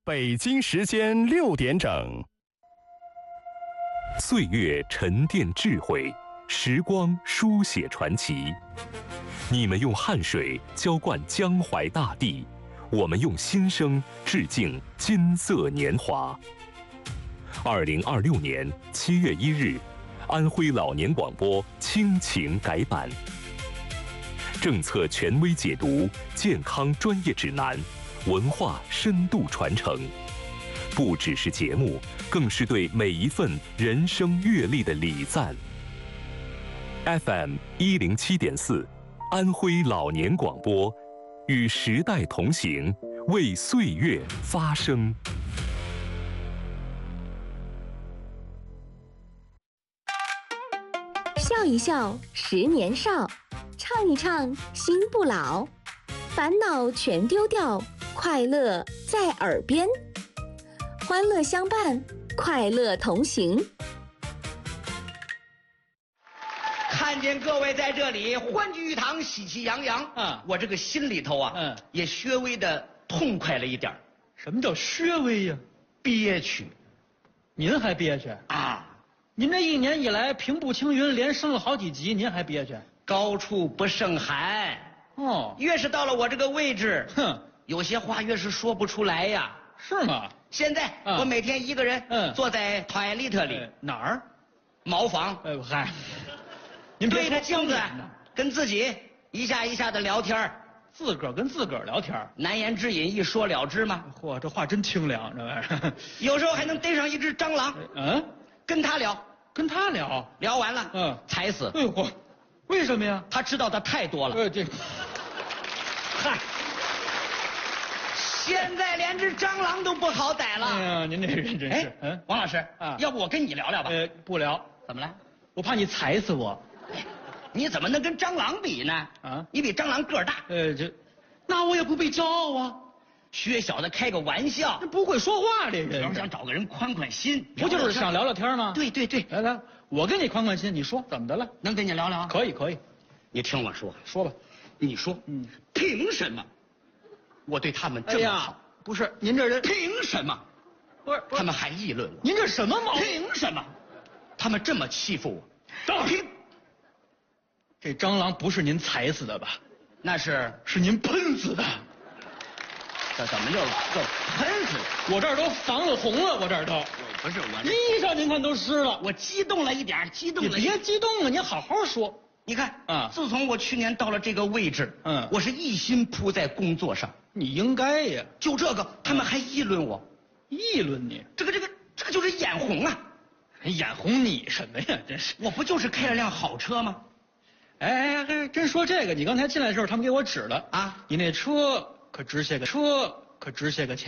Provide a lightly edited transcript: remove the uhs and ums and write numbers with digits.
北京时间6点整。 岁月沉淀智慧，时光书写传奇。你们用汗水浇灌江淮大地，我们用心声致敬金色年华。2026年7月1日，安徽老年广播亲情改版，政策权威解读，健康专业指南，文化深度传承。不只是节目，更是对每一份人生阅历的礼赞。FM 107.4，安徽老年广播，与时代同行，为岁月发声。 笑一笑10年少，唱一唱心不老，烦恼全丢掉，快乐在耳边，欢乐相伴，快乐同行。 看见各位在这里欢聚一堂，喜气洋洋，我这个心里头啊，也稍微的痛快了一点。 什么叫稍微呀？ 憋屈。 您还憋屈啊？ 您这1年以来平步青云，连升了好几级，您还憋屈？ 高处不胜寒。 哦， 越是到了我这个位置， 哼， 有些话越是说不出来呀。 是吗？ 现在我每天一个人，坐在toilet里， 哪儿？ 茅房。 嗨，您对着镜子跟自己一下一下的聊天， 自个儿跟自个儿聊天， 难言之隐一说了之吗？ 嚯，这话真清凉，这玩意儿。 有时候还能逮上一只蟑螂，跟他聊，聊完了，踩死。 哎呦嚯，为什么呀？ 他知道的太多了。 这， 嗨，现在连只蟑螂都不好逮了。 哎呀，您这人真是。 王老师要不我跟你聊聊吧？ 不聊。 怎么了？ 我怕你踩死我。 你怎么能跟蟑螂比呢？你比蟑螂个儿大。 那我也不必骄傲啊。 薛小的开个玩笑， 这不会说话这人。 主要想找个人宽宽心， 不就是想聊聊天吗？ 对。 来，我跟你宽宽心，你说怎么的了？ 能跟你聊聊？ 可以。 你听我说， 说吧。 你说，凭什么我对他们这么好？ 不是您这人， 凭什么？ 不是他们还议论我？ 您这什么毛病？ 凭什么？他们这么欺负我？ 这蟑螂不是您踩死的吧？ 那是您喷死的。 这怎么就喷死？ 我这儿都防了红了，我这儿都不是我衣裳您看都湿了。 我激动了一点， 你别激动啊，你好好说。 你看自从我去年到了这个位置，我是一心扑在工作上。 你应该呀。 就这个，他们还议论我。 议论你？ 这个就是眼红啊！ 眼红你什么呀？真是！ 我不就是开了辆好车吗？ 哎，真说这个，你刚才进来的时候，他们给我指了啊，你那车可值些个钱。